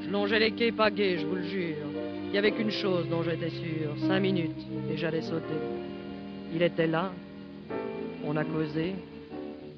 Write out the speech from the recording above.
longeais les quais pas gais, je vous le jure. Il y avait qu'une chose dont j'étais sûr, 5 minutes, et j'allais sauter. Il était là, on a causé,